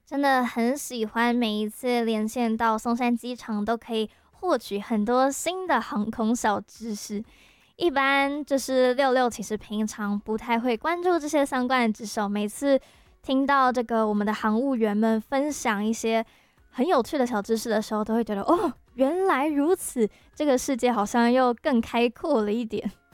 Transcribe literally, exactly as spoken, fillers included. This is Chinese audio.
真的很喜欢每一次连线到松山机场都可以获取很多新的航空小知识。一般就是六六其实平常不太会关注这些相关的知识哦，每次听到这个我们的航务员们分享一些很有趣的小知识的时候，都会觉得哦，原来如此，这个世界好像又更开阔了一点。